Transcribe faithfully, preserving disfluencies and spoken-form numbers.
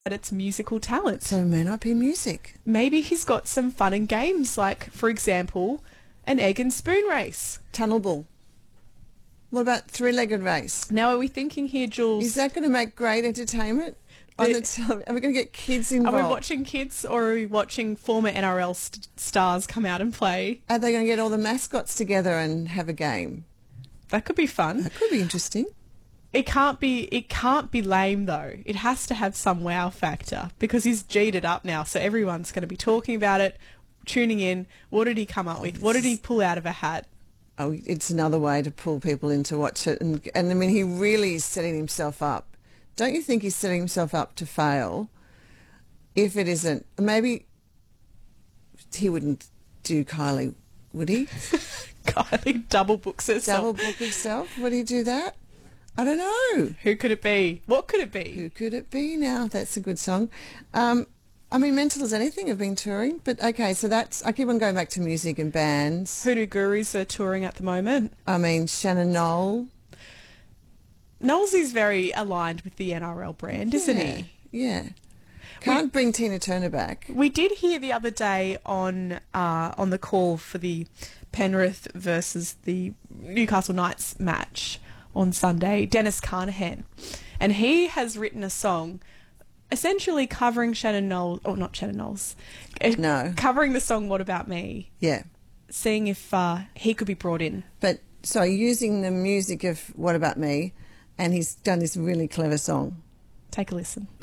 at its musical talent. So it may not be music. Maybe he's got some fun and games, like, for example, an egg and spoon race. Tunnel ball. What about three-legged race? Now, are we thinking here, Jules? Is that going to make great entertainment? On the tele- are we going to get kids involved? Are we watching kids, or are we watching former N R L st- stars come out and play? Are they going to get all the mascots together and have a game? That could be fun. That could be interesting. It can't be. It can't be lame though. It has to have some wow factor because he's G'd it up now, so everyone's going to be talking about it, tuning in. What did he come up with? What did he pull out of a hat? Oh, it's another way to pull people in to watch it, and and I mean, he really is setting himself up. Don't you think he's setting himself up to fail? If it isn't, maybe he wouldn't do Kylie, would he? Kylie double books herself. Double book himself? Would he do that? I don't know. Who could it be? What could it be? Who could it be now? That's a good song. Um, I mean, Mental as Anything have been touring, but okay, so that's, I keep on going back to music and bands. Hoodoo Gurus are touring at the moment. I mean, Shannon Knoll. Knowles is very aligned with the N R L brand, isn't yeah, he? Yeah. Can't We- bring Tina Turner back. We did hear the other day on uh, on the call for the Penrith versus the Newcastle Knights match on Sunday, Dennis Carnahan, and he has written a song essentially covering Shannon Knowles, or not Shannon Knowles, uh, No. covering the song What About Me, Yeah. seeing if uh, he could be brought in. But, so using the music of What About Me, and he's done this really clever song. Take a listen.